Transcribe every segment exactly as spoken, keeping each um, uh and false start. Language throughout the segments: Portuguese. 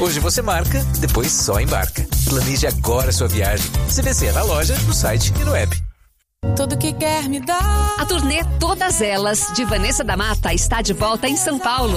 Hoje você marca, depois só embarca. Planeje agora sua viagem. C V C na loja, no site e no app. Tudo que quer me dar. A turnê Todas Elas, de Vanessa da Mata, está de volta em São Paulo.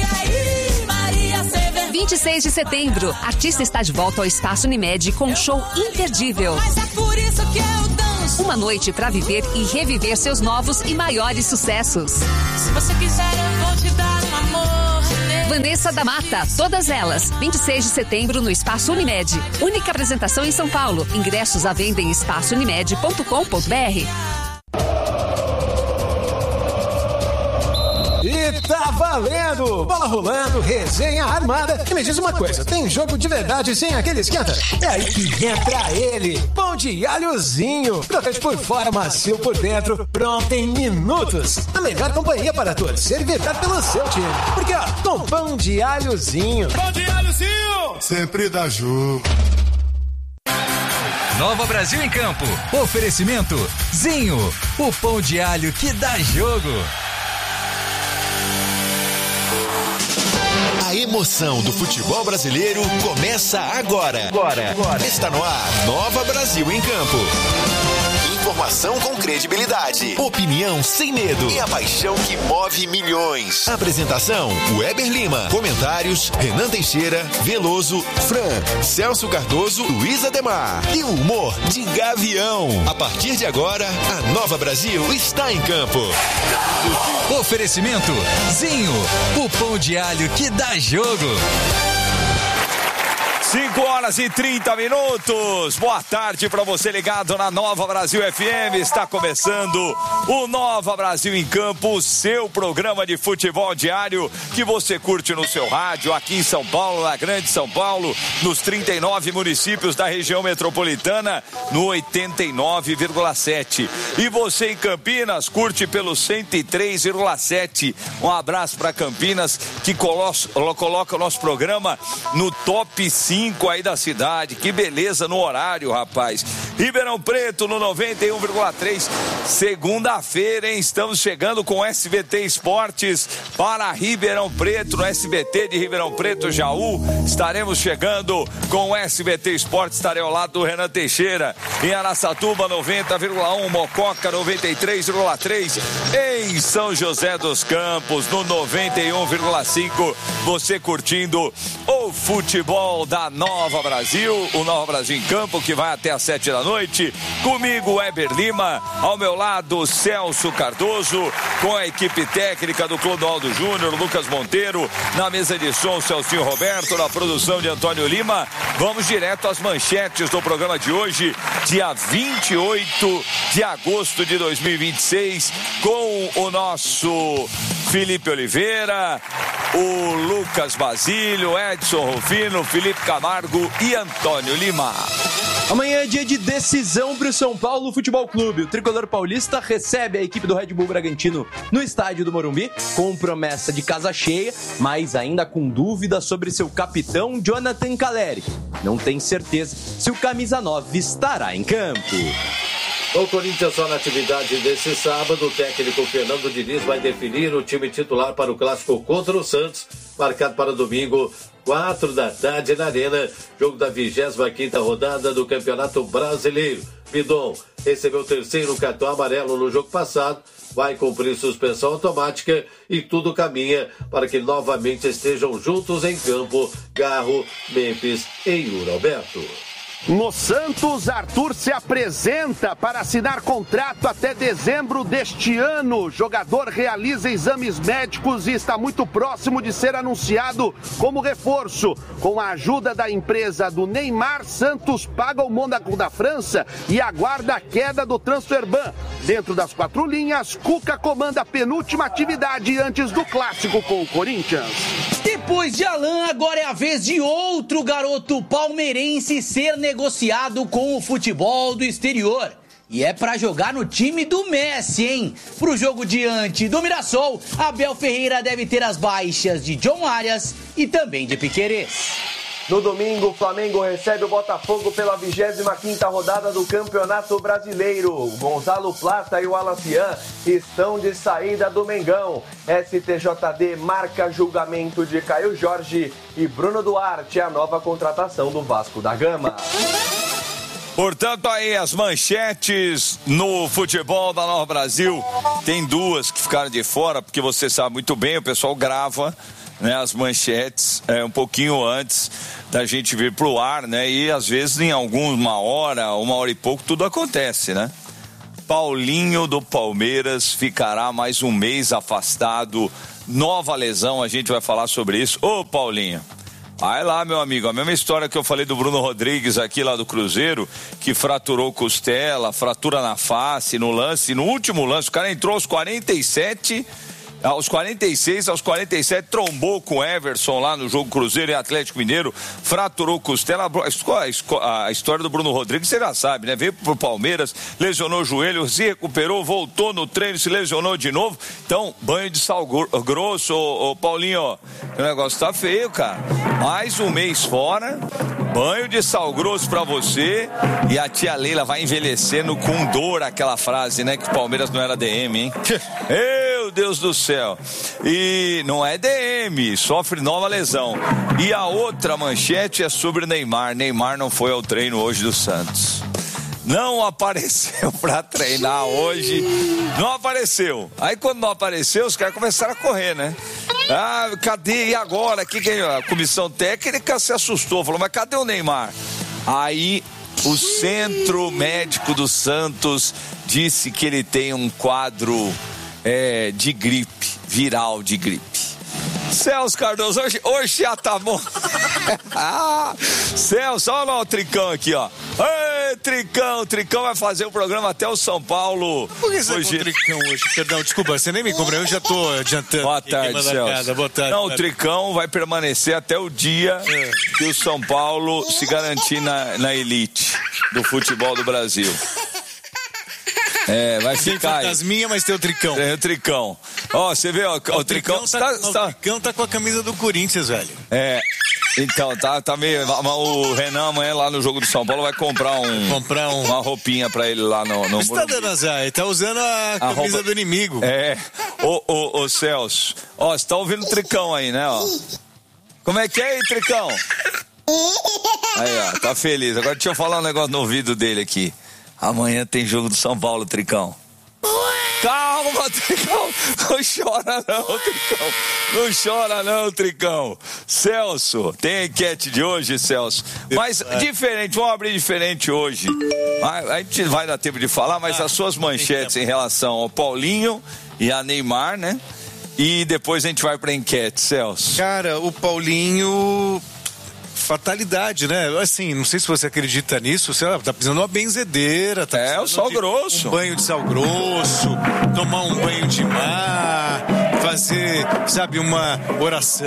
vinte e seis de setembro, a artista está de volta ao Espaço Unimed com um show imperdível. Mas é por isso que eu danço. Uma noite para viver e reviver seus novos e maiores sucessos. Se você quiser, eu vou te dar um amor. Vanessa da Mata, Todas Elas, vinte e seis de setembro no Espaço Unimed. Única apresentação em São Paulo. Ingressos à venda em espaço unimed ponto com ponto b r. E tá valendo! Bola rolando, resenha armada. E me diz uma coisa, tem jogo de verdade sem aquele esquenta? É aí que entra ele, pão de alhozinho. Crocante por fora, macio por dentro, pronto em minutos. A melhor companhia para torcer e vibrar pelo seu time. Porque ó, com pão de alhozinho. Pão de alhozinho! Sempre dá jogo. Nova Brasil em Campo. Oferecimento Zinho, o pão de alho que dá jogo. A emoção do futebol brasileiro começa agora. Agora. Agora. Está no ar, Nova Brasil em Campo. Informação com credibilidade, opinião sem medo e a paixão que move milhões. Apresentação, Weber Lima. Comentários, Renan Teixeira, Veloso, Fran, Celso Cardoso, Luiz Ademar. E o humor de Gavião. A partir de agora, a Nova Brasil está em campo. Oferecimento Zinho, o pão de alho que dá jogo. cinco horas e trinta minutos. Boa tarde para você ligado na Nova Brasil F M. Está começando o Nova Brasil em Campo, o seu programa de futebol diário que você curte no seu rádio aqui em São Paulo, na Grande São Paulo, nos trinta e nove municípios da região metropolitana, no oitenta e nove vírgula sete. E você em Campinas curte pelo cento e três vírgula sete. Um abraço para Campinas que coloca o nosso programa no top cinco aí da cidade. Que beleza no horário, rapaz. Ribeirão Preto no noventa e um vírgula três. Segunda-feira, hein? Estamos chegando com S B T Esportes para Ribeirão Preto, no S B T de Ribeirão Preto, Jaú. Estaremos chegando com o S B T Esportes. Estarei ao lado do Renan Teixeira. Em Araçatuba, noventa vírgula um. Mococa, noventa e três vírgula três. Em São José dos Campos, no noventa e um vírgula cinco. Você curtindo o futebol da Nova Brasil, o Nova Brasil em Campo, que vai até às sete da noite. Comigo, Weber Lima, ao meu lado, Celso Cardoso, com a equipe técnica do Clodoaldo Júnior, Lucas Monteiro, na mesa de som, Celcinho Roberto, na produção de Antônio Lima. Vamos direto às manchetes do programa de hoje, dia vinte e oito de agosto de dois mil e vinte e seis, com o nosso Felipe Oliveira, o Lucas Basílio, Edson Rufino, Felipe Camargo e Antônio Lima. Amanhã é dia de decisão para o São Paulo Futebol Clube. O tricolor paulista recebe a equipe do Red Bull Bragantino no estádio do Morumbi, com promessa de casa cheia, mas ainda com dúvidas sobre seu capitão Jonathan Calleri. Não tem certeza se o camisa nove estará em campo. O Corinthians só na atividade desse sábado, o técnico Fernando Diniz vai definir o time titular para o clássico contra o Santos, marcado para domingo, quatro da tarde na Arena, jogo da vigésima quinta rodada do Campeonato Brasileiro. Bidon recebeu o terceiro cartão amarelo no jogo passado, vai cumprir suspensão automática e tudo caminha para que novamente estejam juntos em campo Garro, Memphis e Yuri Alberto. No Santos, Arthur se apresenta para assinar contrato até dezembro deste ano. O jogador realiza exames médicos e está muito próximo de ser anunciado como reforço. Com a ajuda da empresa do Neymar, Santos paga o Mônaco da França e aguarda a queda do Transferban. Dentro das quatro linhas, Cuca comanda a penúltima atividade antes do clássico com o Corinthians. Depois de Alan, agora é a vez de outro garoto palmeirense ser negociado com o futebol do exterior. E é pra jogar no time do Messi, hein? Pro jogo diante do Mirassol, Abel Ferreira deve ter as baixas de John Arias e também de Piquerez. No domingo, o Flamengo recebe o Botafogo pela vigésima quinta rodada do Campeonato Brasileiro. O Gonzalo Plata e o Alacian estão de saída do Mengão. S T J D marca julgamento de Caio Jorge e Bruno Duarte, a nova contratação do Vasco da Gama. Portanto, aí as manchetes no futebol da Nova Brasil. Tem duas que ficaram de fora, porque você sabe muito bem, o pessoal grava, né, as manchetes é, um pouquinho antes da gente vir pro ar, né? E às vezes em alguma hora, uma hora e pouco, tudo acontece, né? Paulinho do Palmeiras ficará mais um mês afastado. Nova lesão, a gente vai falar sobre isso. Ô, Paulinho, vai lá, meu amigo, a mesma história que eu falei do Bruno Rodrigues aqui lá do Cruzeiro, que fraturou costela, fratura na face, no lance, no último lance, o cara entrou aos quarenta e sete, aos quarenta e seis, aos quarenta e sete, trombou com o Everson lá no jogo Cruzeiro e Atlético Mineiro, fraturou costela. A história do Bruno Rodrigues você já sabe, né? Veio pro Palmeiras, lesionou o joelho, se recuperou, voltou no treino, se lesionou de novo. Então, banho de sal grosso, ô, ô Paulinho, o negócio tá feio, cara. Mais um mês fora, banho de sal grosso pra você, e a tia Leila vai envelhecendo com dor, aquela frase, né? Que o Palmeiras não era D M, hein? Meu Deus do céu. E não é D M, sofre nova lesão. E a outra manchete é sobre Neymar. Neymar não foi ao treino hoje do Santos. Não apareceu pra treinar hoje. Não apareceu. Aí quando não apareceu, os caras começaram a correr, né? Ah, cadê? E agora? Que, que a comissão técnica se assustou. Falou, mas cadê o Neymar? Aí o centro médico do Santos disse que ele tem um quadro é, de gripe, viral de gripe. Celso Cardoso, hoje, hoje já tá bom. Celso, olha lá o Tricão aqui, ó. Ei, Tricão, Tricão vai fazer o programa até o São Paulo. Por que você hoje... tá com o Tricão hoje? Perdão, desculpa, você nem me cobrou, eu já tô adiantando. Boa tarde, Celso. Boa tarde. Não, o Tricão vai permanecer até o dia é. que o São Paulo se garantir na, na elite do futebol do Brasil. É, vai ficar aí. Tem fantasminha, mas tem o Tricão. Tem o Tricão. Ó, você vê, ó, o, o Tricão... Tricão tá, tá, o tá... Tricão tá com a camisa do Corinthians, velho. É, então, tá, tá meio... O Renan amanhã lá no jogo do São Paulo vai comprar um... Comprar um... Uma roupinha pra ele lá no... no você tá dando azar, ele tá usando a, a camisa roupa... do inimigo. É. Ô, ô, ô, Celso, ó, você tá ouvindo o Tricão aí, né, ó? Como é que é aí, Tricão? Aí, ó, tá feliz. Agora deixa eu falar um negócio no ouvido dele aqui. Amanhã tem jogo do São Paulo, Tricão. Calma, Tricão. Não chora não, Tricão. Não chora não, Tricão. Celso, tem a enquete de hoje, Celso. Mas diferente, vamos abrir diferente hoje. A gente vai dar tempo de falar, mas as suas manchetes em relação ao Paulinho e a Neymar, né? E depois a gente vai pra enquete, Celso. Cara, o Paulinho... fatalidade, né? Assim, não sei se você acredita nisso, você tá precisando de uma benzedeira, tá é, o sal grosso. Um banho de sal grosso, tomar um banho de mar, fazer, sabe, uma oração,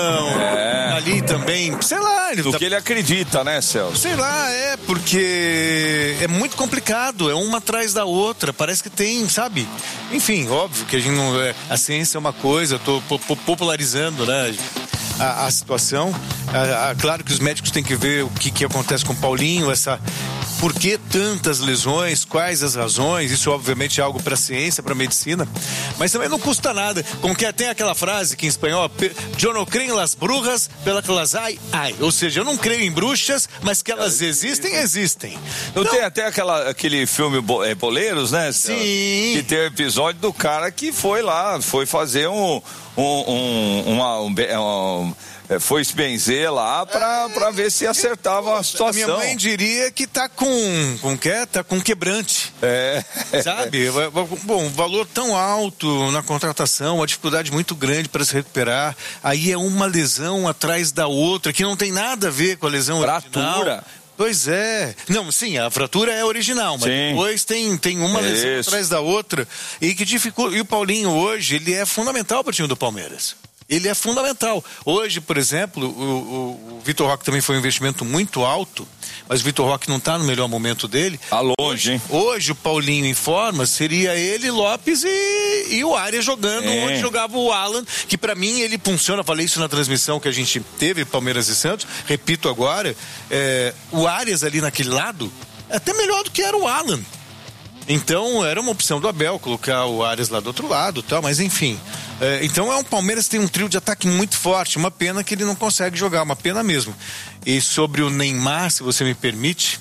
é. ali também, sei lá. Ele Do tá... que ele acredita, né, Celso? Sei lá, é, porque é muito complicado, é uma atrás da outra, parece que tem, sabe? Enfim, óbvio que a gente não, é, a ciência é uma coisa, eu tô popularizando, né? A, a situação, a, a, claro que os médicos têm que ver o que, que acontece com o Paulinho, essa, por que tantas lesões, quais as razões, isso obviamente é algo para a ciência, para a medicina, mas também não custa nada, como que tem aquela frase que em espanhol, eu não creio em las brujas, pela que elas ai, ai, ou seja, eu não creio em bruxas, mas que elas existem, existem. Não, não tem até aquela, aquele filme é, Boleiros, né? Sim. Que tem o episódio do cara que foi lá, foi fazer um Um, um, uma, um, um, foi se benzer lá pra, pra ver se acertava a situação. Minha mãe diria que tá com, com que? Tá com quebrante. É. Sabe? Bom, um valor tão alto na contratação, uma dificuldade muito grande para se recuperar. Aí é uma lesão atrás da outra, que não tem nada a ver com a lesão Fratura. original. Pois é. Não, sim, a fratura é original, mas sim. depois tem, tem uma lesão Isso. atrás da outra e que dificulta. E o Paulinho hoje, ele é fundamental para o time do Palmeiras. Ele é fundamental. Hoje, por exemplo, o, o, o Vitor Roque também foi um investimento muito alto, mas o Vitor Roque não está no melhor momento dele. Tá longe, hein? Hoje, hoje o Paulinho em forma seria ele, Lopes e, e, e o Arias jogando é. onde jogava o Alan, que pra mim ele funciona, falei isso na transmissão que a gente teve, Palmeiras e Santos, repito agora, é, o Arias ali naquele lado, é até melhor do que era o Alan. Então era uma opção do Abel colocar o Arias lá do outro lado, tal, mas enfim. É, então é um Palmeiras que tem um trio de ataque muito forte, uma pena que ele não consegue jogar, uma pena mesmo. E sobre o Neymar, se você me permite,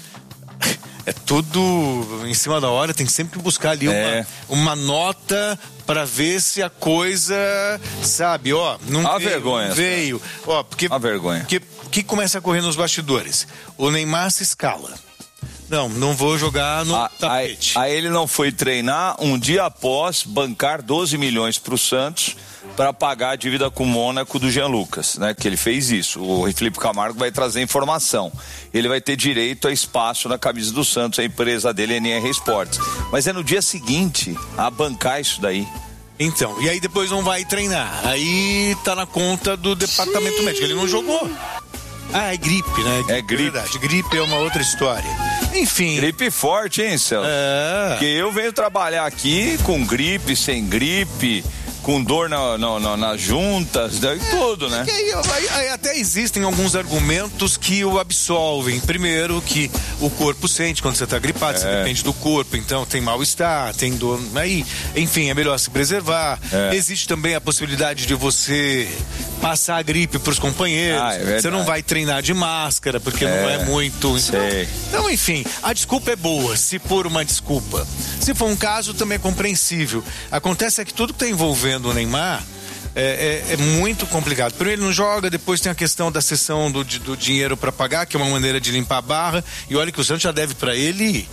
é tudo em cima da hora, tem que sempre buscar ali é. uma, uma nota para ver se a coisa, sabe, ó, não a veio, vergonha, não veio, ó, porque a vergonha. Que que começa a correr nos bastidores. O Neymar se escala. Não, não vou jogar no a, tapete. Aí ele não foi treinar um dia após bancar doze milhões para o Santos para pagar a dívida com o Mônaco do Jean Lucas, né? Que ele fez isso. O Felipe Camargo vai trazer informação. Ele vai ter direito a espaço na camisa do Santos, a empresa dele é N R Esportes. Mas é no dia seguinte a bancar isso daí. Então, e aí depois não vai treinar. Aí tá na conta do departamento Sim. médico. Ele não jogou. Ah, é gripe, né? É gripe. É verdade. Gripe é uma outra história. Enfim. Gripe forte, hein, Celso? É. Porque eu venho trabalhar aqui com gripe, sem gripe, com dor na, na, na, nas juntas, né? Tudo, né? Aí, aí, aí até existem alguns argumentos que o absolvem. Primeiro, que o corpo sente quando você tá gripado, é. Você depende do corpo, então tem mal-estar, tem dor. Aí, enfim, é melhor se preservar. É. Existe também a possibilidade de você passar a gripe pros companheiros. Ah, é você não vai treinar de máscara, porque é. não é muito. Então, então, enfim, a desculpa é boa, se for uma desculpa. Se for um caso, também é compreensível. Acontece é que tudo que tá envolvendo o Neymar é, é, é muito complicado. Primeiro ele não joga, depois tem a questão da cessão do, do dinheiro para pagar, que é uma maneira de limpar a barra, e olha que o Santos já deve para ele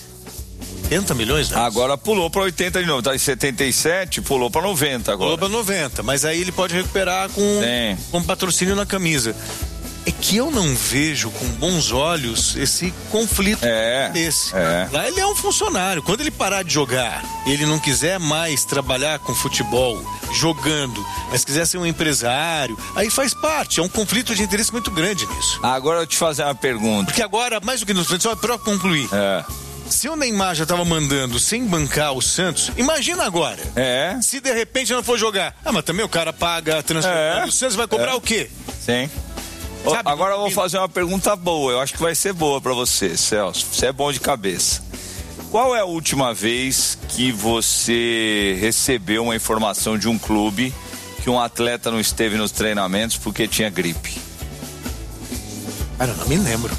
oitenta milhões, né? Agora pulou para oitenta de novo, tá em setenta e sete, pulou para noventa agora. Pulou para noventa, mas aí ele pode recuperar com, com patrocínio na camisa. É que eu não vejo com bons olhos esse conflito é, desse. É. Lá ele é um funcionário. Quando ele parar de jogar e ele não quiser mais trabalhar com futebol, jogando, mas quiser ser um empresário, aí faz parte. É um conflito de interesse muito grande nisso. Agora eu te fazer uma pergunta. Porque agora, mais do que nos só para concluir. É. Se o Neymar já tava mandando sem bancar o Santos, imagina agora. É. Se de repente não for jogar. Ah, mas também o cara paga a transferência. É. O Santos vai cobrar é. o quê? Sim. Sabe, agora eu vou fazer uma pergunta boa, eu acho que vai ser boa pra você, Celso, você é bom de cabeça. Qual é a última vez que você recebeu uma informação de um clube que um atleta não esteve nos treinamentos porque tinha gripe? Cara, eu não me lembro.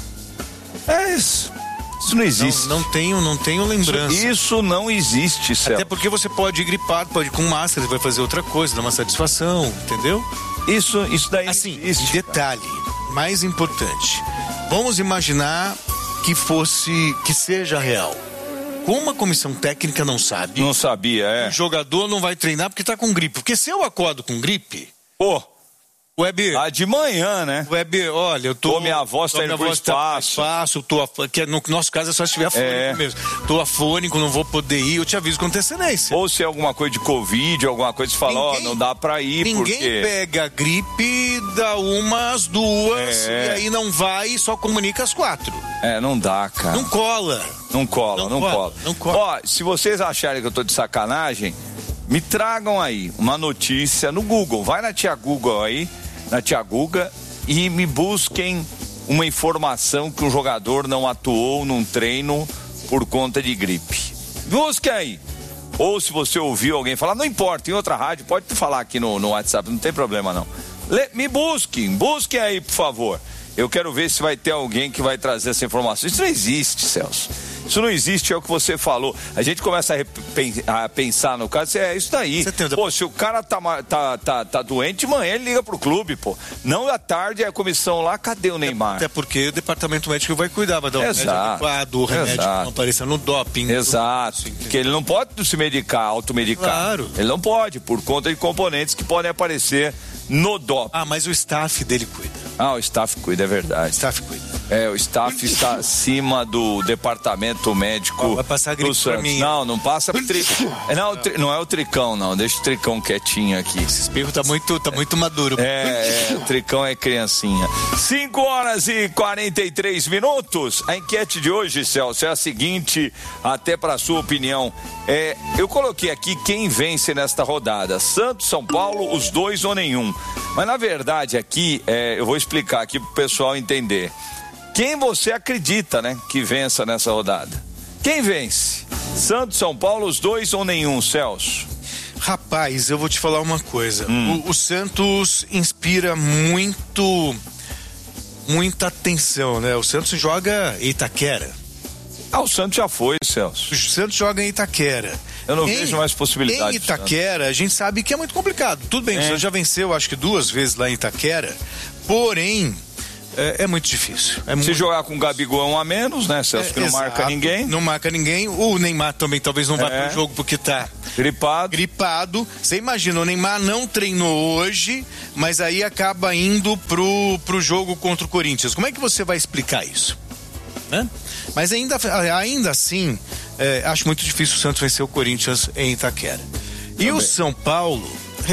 É isso. Isso não existe. Não, não tenho, não tenho lembrança. Isso, isso não existe, Celso. Até porque você pode ir gripado, pode ir com máscara, você vai fazer outra coisa, dar uma satisfação, entendeu? Isso, isso daí. Assim, existe. Detalhe, mais importante. Vamos imaginar que fosse, que seja real. Como a comissão técnica não sabe. Não sabia, é. O jogador não vai treinar porque tá com gripe. Porque se eu acordo com gripe. Pô. Web. Ah, de manhã, né? Web, olha, eu tô. Tô, minha voz tá indo pro espaço. Tá espaço, tô. Que no nosso caso é só se tiver afônico é. mesmo. Tô afônico, não vou poder ir, eu te aviso com antecedência. Ou se é alguma coisa de Covid, alguma coisa que você fala, ó, oh, não dá pra ir, ninguém porque. Ninguém pega gripe, dá umas, duas, é. e aí não vai e só comunica às quatro. É, não dá, cara. Não cola. Não cola, não, não cola. cola. Não cola. Ó, se vocês acharem que eu tô de sacanagem, me tragam aí uma notícia no Google. Vai na tia Google aí. Na tia Guga, e me busquem uma informação que um jogador não atuou num treino por conta de gripe. Busque aí. Ou se você ouviu alguém falar, não importa, em outra rádio, pode falar aqui no, no WhatsApp, não tem problema não. Le, me busquem, busquem aí, por favor. Eu quero ver se vai ter alguém que vai trazer essa informação. Isso não existe, Celso. Isso não existe, é o que você falou. A gente começa a, a pensar no caso, é isso daí. Pô, se o cara tá, tá, tá, tá doente, manhã ele liga pro clube, pô. Não à tarde, a comissão lá, cadê o Neymar? Até porque o departamento médico vai cuidar, vai dar um remédio adequado, o remédio Exato. não apareça no doping. Exato, assim, porque ele não pode se medicar, automedicar. Claro. Ele não pode, por conta de componentes que podem aparecer no doping. Ah, mas o staff dele cuida. Ah, o staff cuida, é verdade. O staff cuida. É, o staff está acima do departamento médico. Vai passar do gripe Santos. pra mim. Não, não passa tri... não, tri... não é o Tricão, não. Deixa o Tricão quietinho aqui. Esse espirro tá muito, tá muito maduro. É, é, o Tricão é criancinha. cinco horas e quarenta e três minutos. A enquete de hoje, Celso, é a seguinte, até para sua opinião. É, eu coloquei aqui quem vence nesta rodada. Santos, São Paulo, os dois ou nenhum. Mas na verdade aqui, é, eu vou explicar aqui pro pessoal entender. Quem você acredita, né, que vença nessa rodada? Quem vence? Santos, São Paulo, os dois ou nenhum, Celso? Rapaz, eu vou te falar uma coisa. Hum. O, o Santos inspira muito, muita atenção, né? O Santos joga em Itaquera. Ah, o Santos já foi, Celso. O Santos joga em Itaquera. Eu não em, vejo mais possibilidade. Em Itaquera, a gente sabe que é muito complicado. Tudo bem, é. O Santos já venceu, acho que duas vezes lá em Itaquera. Porém, é, é muito difícil. É Se muito... jogar com o Gabigol um a menos, né, Celso? É, que não exato, marca ninguém. Não marca ninguém. O Neymar também talvez não vá é. pro jogo porque tá gripado. Gripado. Você imagina, o Neymar não treinou hoje, mas aí acaba indo pro, pro jogo contra o Corinthians. Como é que você vai explicar isso? Né? Mas ainda, ainda assim, é, acho muito difícil o Santos vencer o Corinthians em Itaquera. E também. O São Paulo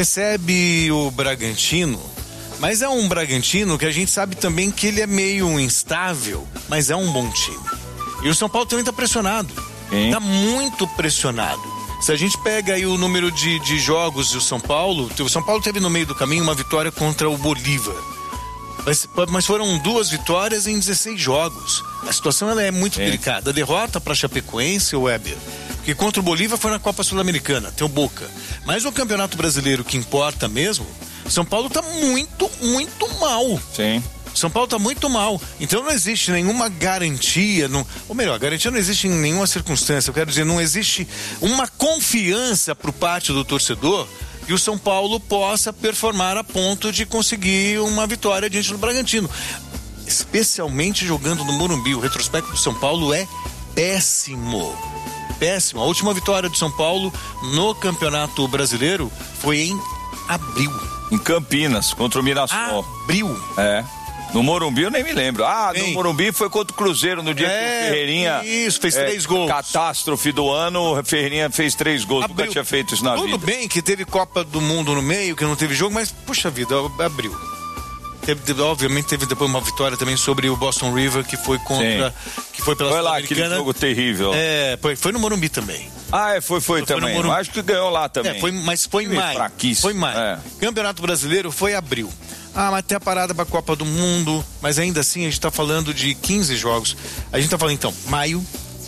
recebe o Bragantino, mas é um Bragantino que a gente sabe também que ele é meio instável, mas é um bom time. E o São Paulo também está pressionado. Está muito pressionado. Se a gente pega aí o número de, de jogos do São Paulo, o São Paulo teve no meio do caminho uma vitória contra o Bolívar. Mas, mas foram duas vitórias em dezesseis jogos. A situação ela é muito é. delicada. A derrota para Chapecoense, o Weber, que contra o Bolívar foi na Copa Sul-Americana, tem o Boca. Mas o Campeonato Brasileiro que importa mesmo, São Paulo tá muito, muito mal. Sim. São Paulo tá muito mal. Então não existe nenhuma garantia, não, ou melhor, garantia não existe em nenhuma circunstância. Eu quero dizer, não existe uma confiança por parte do torcedor que o São Paulo possa performar a ponto de conseguir uma vitória diante do Bragantino. Especialmente jogando no Morumbi. O retrospecto do São Paulo é péssimo. Péssimo. A última vitória do São Paulo no Campeonato Brasileiro foi em abril. Em Campinas, contra o Mirassol. Abril. É. No Morumbi eu nem me lembro. Ah, Bem, no Morumbi foi contra o Cruzeiro no dia é, que o Ferreirinha... Isso, fez é, três gols. Catástrofe do ano, o Ferreirinha fez três gols. Abriu. Nunca tinha feito isso na Tudo vida. Tudo bem que teve Copa do Mundo no meio, que não teve jogo, mas, puxa vida, abriu. Teve, teve, obviamente teve depois uma vitória também sobre o Boston River, que foi contra... Sim. Que foi pela Foi lá, aquele jogo terrível. É, foi, foi no Morumbi também. Ah, é, foi, foi, foi também. Foi Acho que ganhou lá também. É, foi, mas foi em maio. Foi em maio. É. Campeonato Brasileiro foi abril. Ah, mas tem a parada pra Copa do Mundo, mas ainda assim a gente tá falando de quinze jogos. A gente tá falando então, maio,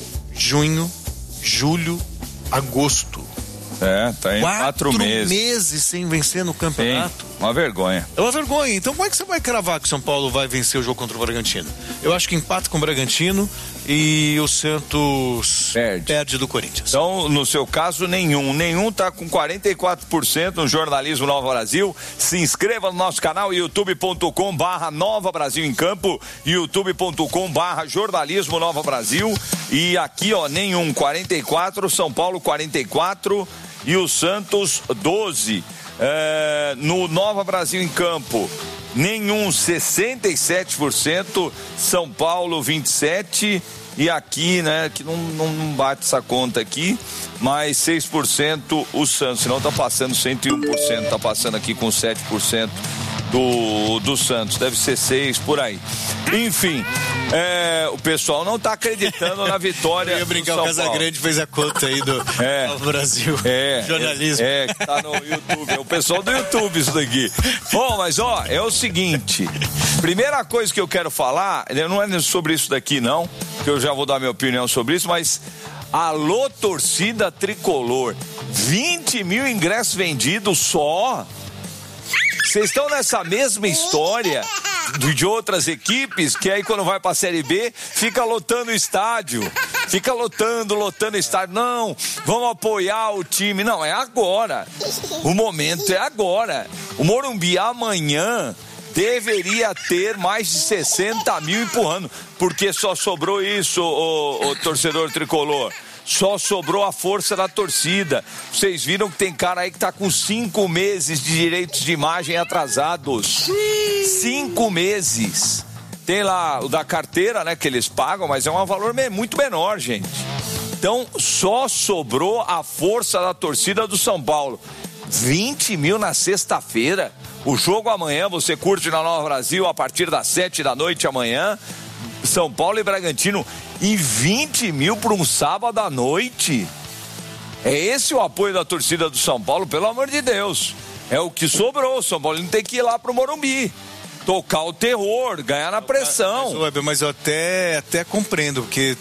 junho, julho, agosto. É, tá em quatro, quatro meses. meses sem vencer no campeonato. Sim, uma vergonha. É uma vergonha. Então como é que você vai cravar que o São Paulo vai vencer o jogo contra o Bragantino? Eu acho que empata com o Bragantino e o Santos perde, perde do Corinthians. Então, no seu caso, nenhum. Nenhum tá com quarenta e quatro por cento no Jornalismo Nova Brasil. Se inscreva no nosso canal youtube ponto com barra Nova Brasil em Campo, youtube ponto com barra Jornalismo Nova Brasil. E aqui, ó, nenhum, quarenta e quatro, São Paulo quarenta e quatro e o Santos doze. É, no Nova Brasil em Campo, nenhum, sessenta e sete por cento, São Paulo vinte e sete por cento, e aqui, né, que não, não, não bate essa conta aqui, mas seis por cento o Santos, senão tá passando cento e um por cento, tá passando aqui com sete por cento do, do Santos, deve ser seis por aí. Enfim, é, o pessoal não tá acreditando na vitória. Eu ia brincar, o Casagrande fez a conta aí do é, Nova Brasil. É, jornalismo. É, é, que tá no YouTube, é o pessoal do YouTube isso daqui. Bom, mas ó, é o seguinte, primeira coisa que eu quero falar, não é sobre isso daqui não, que eu já vou dar minha opinião sobre isso, mas alô torcida tricolor, vinte mil ingressos vendidos só. Vocês estão nessa mesma história de outras equipes, que aí quando vai pra Série B, fica lotando o estádio. Fica lotando, lotando o estádio. Não, vamos apoiar o time. Não, é agora. O momento é agora. O Morumbi amanhã deveria ter mais de sessenta mil empurrando, porque só sobrou isso, o, o torcedor tricolor. Só sobrou a força da torcida. Vocês viram que tem cara aí que tá com cinco meses de direitos de imagem atrasados. Cinco meses. Tem lá o da carteira, né, que eles pagam, mas é um valor muito menor, gente. Então, só sobrou a força da torcida do São Paulo. vinte mil na sexta-feira. O jogo amanhã, você curte na Nova Brasil a partir das sete da noite amanhã. São Paulo e Bragantino. E vinte mil para um sábado à noite. É esse o apoio da torcida do São Paulo, pelo amor de Deus. É o que sobrou. O São Paulo não tem que ir lá pro Morumbi. Tocar o terror, ganhar na pressão. Mas, mas eu até, até compreendo, porque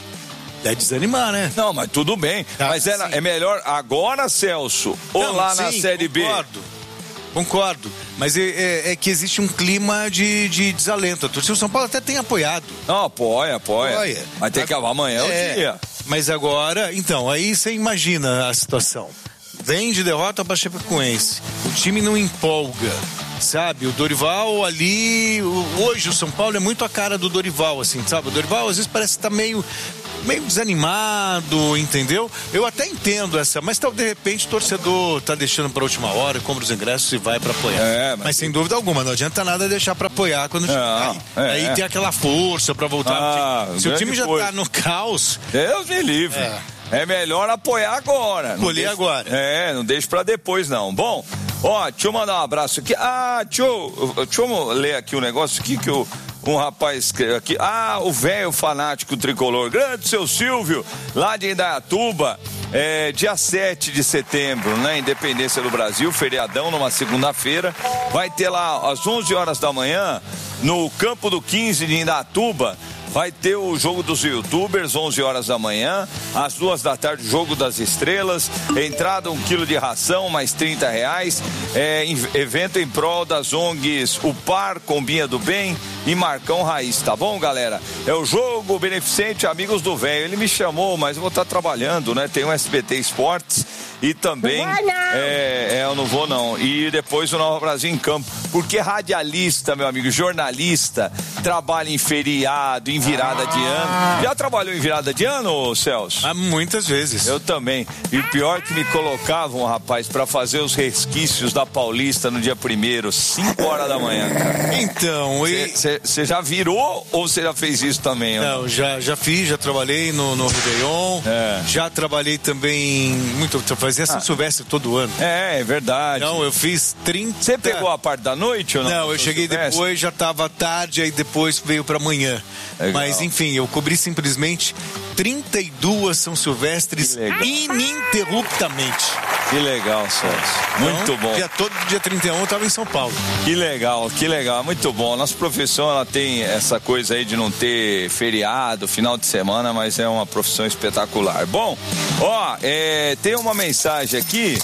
é desanimar, né? Não, mas tudo bem. Ah, mas é, é melhor agora, Celso, ou não, lá sim, na Série concordo, B? Concordo. Mas é, é, é que existe um clima de, de desalento. A torcida do São Paulo até tem apoiado. Não, apoia, apoia. apoia. Vai ter que amanhã é o dia. Mas agora, então, aí você imagina a situação. Vem de derrota para Chapecoense. O time não empolga, sabe? O Dorival ali... Hoje o São Paulo é muito a cara do Dorival, assim, sabe? O Dorival às vezes parece estar meio... meio desanimado, entendeu? Eu até entendo essa, mas tal, de repente o torcedor tá deixando pra última hora, compra os ingressos e vai pra apoiar. É, mas... mas sem dúvida alguma, não adianta nada deixar pra apoiar quando o time cai. É, Aí é. tem aquela força pra voltar. Ah, Se o time já coisa. tá no caos... Deus me livre. É. É melhor apoiar agora. Colher agora. É, não deixe pra depois, não. Bom, ó, deixa eu mandar um abraço aqui. Ah, deixa eu, deixa eu ler aqui um negócio aqui que eu... Um rapaz aqui, ah, o velho fanático tricolor, grande seu Silvio, lá de Indaiatuba, é, dia sete de setembro, né, Independência do Brasil, feriadão, numa segunda-feira, vai ter lá às onze horas da manhã, no Campo do quinze de Indaiatuba, vai ter o jogo dos youtubers, onze horas da manhã, às duas da tarde, jogo das estrelas, entrada um quilo de ração, mais trinta reais, é, evento em prol das O N Gs O Par, Combinha do Bem e Marcão Raiz, tá bom, galera? É o jogo beneficente Amigos do Velho. Ele me chamou, mas eu vou estar trabalhando, né? Tem o S B T Esportes e também... Não, não. É, é, eu não vou não. E depois o Nova Brasil em Campo. Porque radialista, meu amigo, jornalista, trabalha em feriado, em virada de ano. Já trabalhou em virada de ano, Celso? Há muitas vezes. Eu também. E o pior que me colocavam, rapaz, pra fazer os resquícios da Paulista no dia primeiro, cinco horas da manhã, cara. Então, você já virou ou você já fez isso também? Não, já, já fiz, já trabalhei no, no Réveillon, é. já trabalhei também, muito, fazia São ah. Silvestre todo ano. É, é verdade. Não, eu fiz trinta... Você pegou a parte da noite ou não? Não, eu cheguei Silvestre? depois, já tava tarde, aí depois veio pra manhã. Legal. Mas enfim, eu cobri simplesmente trinta e duas São Silvestres ininterruptamente. Que legal, Celso. Muito então, bom. Dia, todo dia trinta e um eu tava em São Paulo. Que legal, que legal. Muito bom. Nossa profissão, ela tem essa coisa aí de não ter feriado, final de semana, mas é uma profissão espetacular. Bom, ó, é, tem uma mensagem aqui,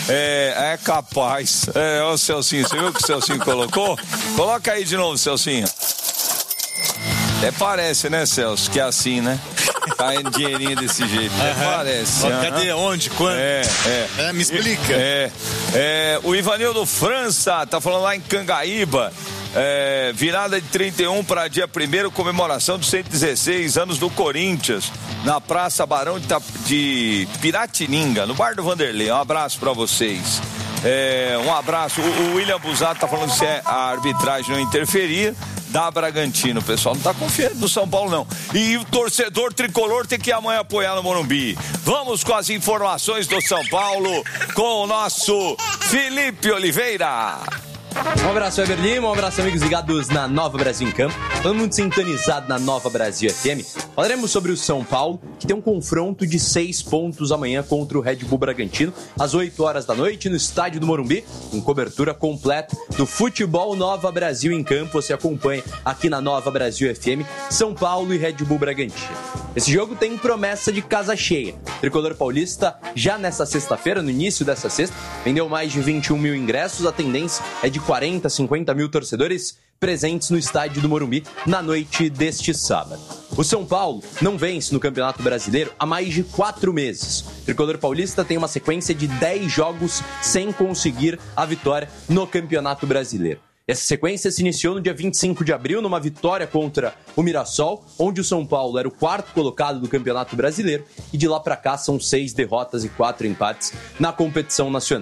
é, é capaz. É, ó, o Celcinho, você viu o que o Celcinho colocou? Coloca aí de novo, Celcinho. Até parece, né, Celso, que é assim, né? Caindo dinheirinho desse jeito. Até parece. Ó, cadê? Onde? Quando? É, é. é me explica. É, é. O Ivanildo França tá falando lá em Cangaíba. É, virada de trinta e um para dia primeiro, comemoração dos cento e dezesseis anos do Corinthians, na Praça Barão de, de Piratininga, no Bar do Vanderlei. Um abraço para vocês. É, um abraço. O, o William Busato tá falando se é a arbitragem não interferir. Da Bragantino, o pessoal não tá confiando no São Paulo, não. E o torcedor tricolor tem que amanhã apoiar no Morumbi. Vamos com as informações do São Paulo com o nosso Felipe Oliveira. Um abraço, Weber Lima, um abraço, amigos ligados na Nova Brasil em Campo. Todo mundo sintonizado na Nova Brasil F M. Falaremos sobre o São Paulo, que tem um confronto de seis pontos amanhã contra o Red Bull Bragantino, às oito horas da noite, no estádio do Morumbi, com cobertura completa do Futebol Nova Brasil em Campo. Você acompanha aqui na Nova Brasil F M, São Paulo e Red Bull Bragantino. Esse jogo tem promessa de casa cheia. O tricolor paulista, já nessa sexta-feira, no início dessa sexta, vendeu mais de vinte e um mil ingressos. A tendência é de quarenta, cinquenta mil torcedores presentes no estádio do Morumbi na noite deste sábado. O São Paulo não vence no Campeonato Brasileiro há mais de quatro meses. O tricolor paulista tem uma sequência de dez jogos sem conseguir a vitória no Campeonato Brasileiro. Essa sequência se iniciou no dia vinte e cinco de abril, numa vitória contra o Mirassol, onde o São Paulo era o quarto colocado do Campeonato Brasileiro, e de lá para cá são seis derrotas e quatro empates na competição nacional.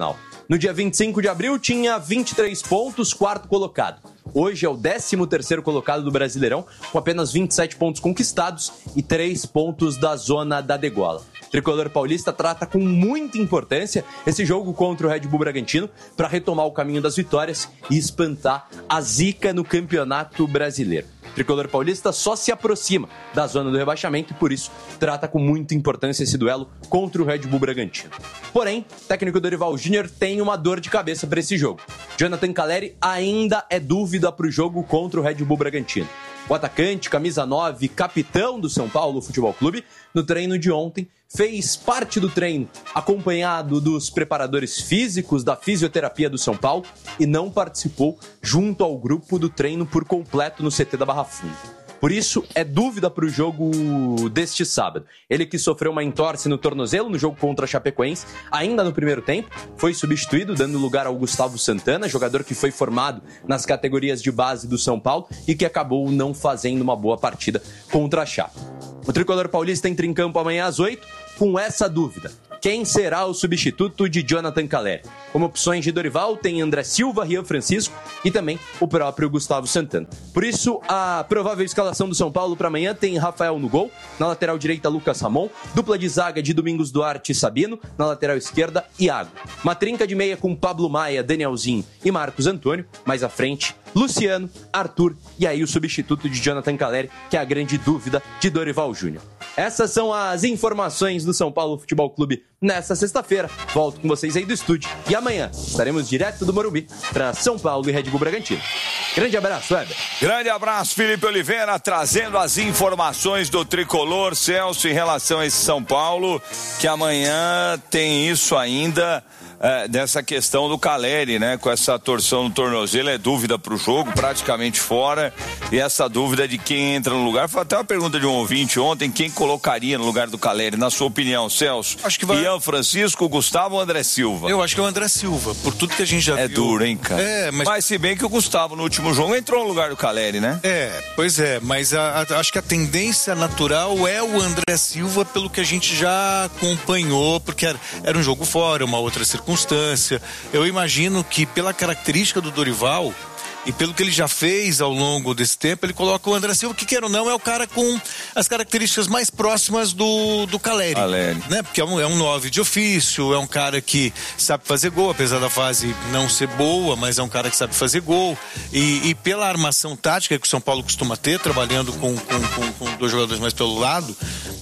No dia vinte e cinco de abril tinha vinte e três pontos, quarto colocado. Hoje é o décimo terceiro colocado do Brasileirão, com apenas vinte e sete pontos conquistados e três pontos da zona da degola. O tricolor paulista trata com muita importância esse jogo contra o Red Bull Bragantino para retomar o caminho das vitórias e espantar a zica no Campeonato Brasileiro. O tricolor paulista só se aproxima da zona do rebaixamento e, por isso, trata com muita importância esse duelo contra o Red Bull Bragantino. Porém, o técnico Dorival Júnior tem uma dor de cabeça para esse jogo. Jonathan Calleri ainda é dúvida para o jogo contra o Red Bull Bragantino. O atacante, camisa nove, capitão do São Paulo Futebol Clube, no treino de ontem, fez parte do treino acompanhado dos preparadores físicos da fisioterapia do São Paulo e não participou junto ao grupo do treino por completo no C T da Barra Funda. Por isso, é dúvida para o jogo deste sábado. Ele que sofreu uma entorse no tornozelo no jogo contra a Chapecoense, ainda no primeiro tempo, foi substituído, dando lugar ao Gustavo Santana, jogador que foi formado nas categorias de base do São Paulo e que acabou não fazendo uma boa partida contra a Chape. O tricolor paulista entra em campo amanhã às oito, com essa dúvida. Quem será o substituto de Jonathan Calleri? Como opções de Dorival, tem André Silva, Rian Francisco e também o próprio Gustavo Santana. Por isso, a provável escalação do São Paulo para amanhã tem Rafael no gol, na lateral direita Lucas Ramon, dupla de zaga de Domingos Duarte e Sabino, na lateral esquerda Iago. Uma trinca de meia com Pablo Maia, Danielzinho e Marcos Antônio, mais à frente Luciano, Arthur e aí o substituto de Jonathan Calleri, que é a grande dúvida de Dorival Júnior. Essas são as informações do São Paulo Futebol Clube nesta sexta-feira. Volto com vocês aí do estúdio e amanhã estaremos direto do Morumbi para São Paulo e Red Bull Bragantino. Grande abraço, Weber. Grande abraço, Felipe Oliveira, trazendo as informações do tricolor Celso em relação a esse São Paulo, que amanhã tem isso ainda. É, dessa questão do Calleri, né? Com essa torção no tornozelo, é dúvida pro jogo, praticamente fora. E essa dúvida de quem entra no lugar. Foi até uma pergunta de um ouvinte ontem: quem colocaria no lugar do Calleri, na sua opinião, Celso? Acho que vai... Ian Francisco, Gustavo ou André Silva? Eu acho que é o André Silva, por tudo que a gente já é viu. É duro, hein, cara? É, mas... mas se bem que o Gustavo no último jogo entrou no lugar do Calleri, né? É, pois é, mas a, a, acho que a tendência natural é o André Silva, pelo que a gente já acompanhou, porque era, era um jogo fora, uma outra circunstância. Eu imagino que pela característica do Dorival e pelo que ele já fez ao longo desse tempo, ele coloca o André Silva, que quer ou não, é o cara com as características mais próximas do, do Calleri, Calleri. Né? Porque é um, é um nove de ofício, é um cara que sabe fazer gol, apesar da fase não ser boa, mas é um cara que sabe fazer gol. E, e pela armação tática que o São Paulo costuma ter, trabalhando com, com, com, com dois jogadores mais pelo lado,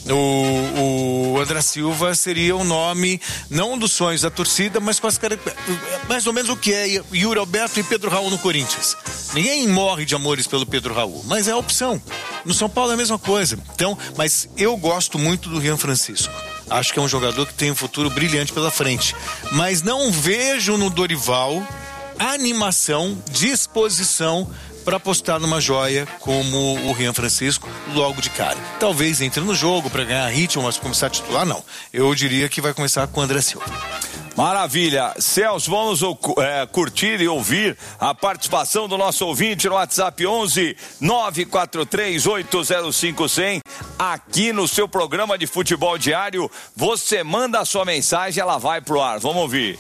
o, o André Silva seria o nome, não dos sonhos da torcida, mas com as características, mais ou menos o que é Yuri Alberto e Pedro Raul no Corinthians. Ninguém morre de amores pelo Pedro Raul, mas é a opção. No São Paulo é a mesma coisa. Então, mas eu gosto muito do Rian Francisco. Acho que é um jogador que tem um futuro brilhante pela frente. Mas não vejo no Dorival animação, disposição para apostar numa joia como o Rian Francisco logo de cara. Talvez entre no jogo para ganhar ritmo, mas começar a titular, não. Eu diria que vai começar com o André Silva. Maravilha. Celso, vamos é, curtir e ouvir a participação do nosso ouvinte no WhatsApp onze nove quatro três oito zero cinco zero zero. Aqui no seu programa de futebol diário, você manda a sua mensagem, ela vai pro ar. Vamos ouvir.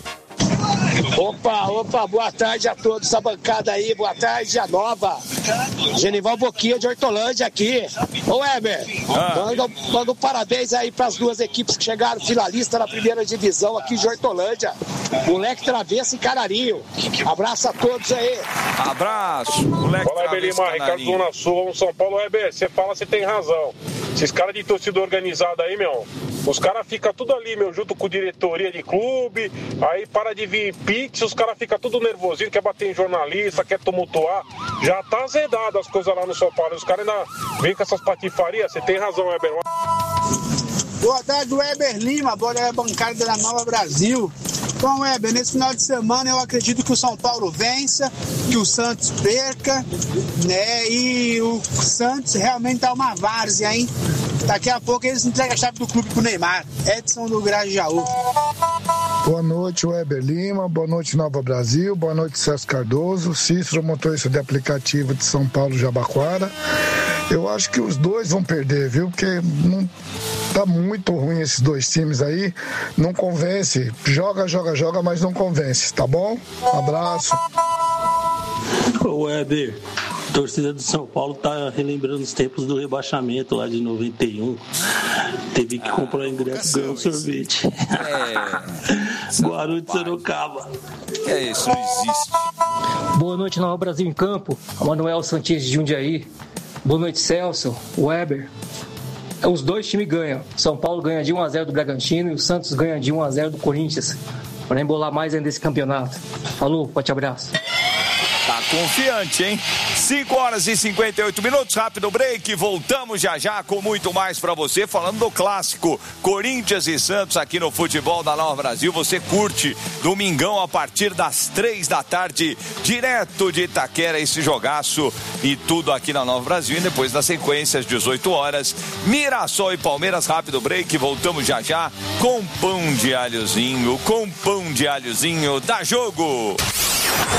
Opa, opa, boa tarde a todos, essa bancada aí, boa tarde, a nova. Genival Boquinha de Hortolândia aqui. Ô Weber, ah. manda, manda um parabéns aí pras duas equipes que chegaram finalista na primeira divisão aqui de Hortolândia. Moleque Travesso e Canarinho. Abraço a todos aí. Abraço, moleque Fala, Travesso e Ricardo Zona Sul, São Paulo. Weber, você fala, você tem razão. Esses caras de torcida organizada aí, meu, os caras ficam tudo ali, meu, junto com diretoria de clube, aí para de vir pix, os caras ficam tudo nervosinho, quer bater em jornalista, quer tumultuar. Já tá azedado as coisas lá no São Paulo. Os caras ainda vêm com essas patifarias. Você tem razão, Weber. Boa tarde, Weber Lima, bola bancada da Nova Brasil. Bom, Weber, nesse final de semana eu acredito que o São Paulo vença, que o Santos perca, né? E o Santos realmente tá uma várzea, hein? Daqui a pouco eles entregam a chave do clube pro Neymar. Edson do Grajaú. Boa noite, Weber Lima. Boa noite, Nova Brasil. Boa noite, Celso Cardoso. Cícero, motorista de aplicativo de São Paulo, Jabaquara. Eu acho que os dois vão perder, viu? Porque não tá muito ruim esses dois times aí. Não convence. Joga, joga, joga, mas não convence, tá bom? Abraço. Ô, Weber, a torcida do São Paulo tá relembrando os tempos do rebaixamento lá de noventa e um. Teve que ah, comprar ingresso e ganhar um sorvete. É. Guarulhos de Sorocaba. É isso, não existe. Boa noite, Nova Brasil em Campo. Manuel Santos de Jundiaí. Boa noite, Celso, Weber. Os dois times ganham. São Paulo ganha de um a zero do Bragantino e o Santos ganha de um a zero do Corinthians. Para embolar mais ainda esse campeonato. Falou, forte abraço. Tá confiante, hein? cinco horas e cinquenta e oito minutos, rápido break. Voltamos já já com muito mais pra você. Falando do clássico Corinthians e Santos aqui no Futebol da Nova Brasil. Você curte domingão a partir das três da tarde, direto de Itaquera, esse jogaço e tudo aqui na Nova Brasil. E depois das sequências, dezoito horas, Mirassol e Palmeiras. Rápido break. Voltamos já já com pão de alhozinho. Com pão de alhozinho. Dá jogo!